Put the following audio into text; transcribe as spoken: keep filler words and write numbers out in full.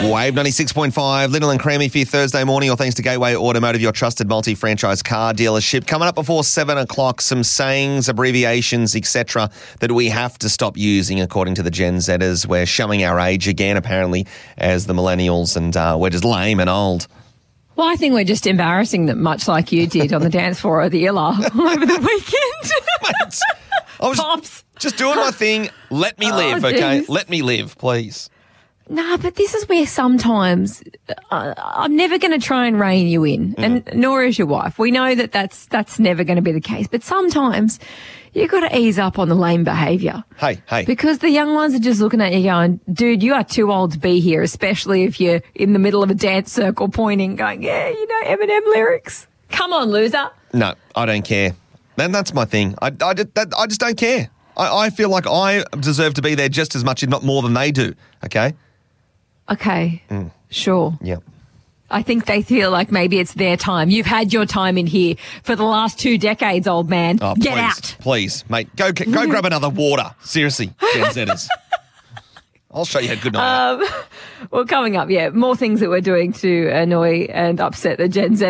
Wave ninety-six point five, Little and Creamy for your Thursday morning, all thanks to Gateway Automotive, your trusted multi-franchise car dealership. Coming up before seven o'clock, some sayings, abbreviations, et cetera that we have to stop using according to the Gen Zers. We're showing our age again, apparently, as the millennials, and uh, we're just lame and old. Well, I think we're just embarrassing them, much like you did on the dance floor of the Illa over the weekend. Mate, I was Pops. just doing my thing. Let me Oh, live, okay? geez. Let me live, please. Nah, but this is where sometimes uh, I'm never going to try and rein you in, Mm. and nor is your wife. We know that that's that's never going to be the case. But sometimes you've got to ease up on the lame behaviour. Hey, hey. Because the young ones are just looking at you going, dude, you are too old to be here, especially if you're in the middle of a dance circle pointing, going, yeah, you know Eminem lyrics. Come on, loser. No, I don't care. Then that's my thing. I, I, just- that, I just don't care. I, I feel like I deserve to be there just as much, if not more than they do, okay? Okay, sure. Yeah. I think they feel like maybe it's their time. You've had your time in here for the last two decades, old man. Oh, Get please, out. Please, mate. Go go grab another water. Seriously, Gen Zers. I'll show you how good I am. Um, well, coming up, yeah, more things that we're doing to annoy and upset the Gen Z.